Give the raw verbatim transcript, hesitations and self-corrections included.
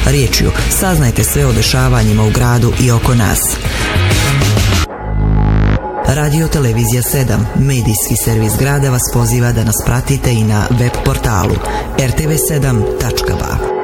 Riječju saznajte sve o dešavanjima u gradu i oko nas. Radio Televizija sedam, medijski servis grada, vas poziva da nas pratite i na web portalu er te ve sedam tačka ba.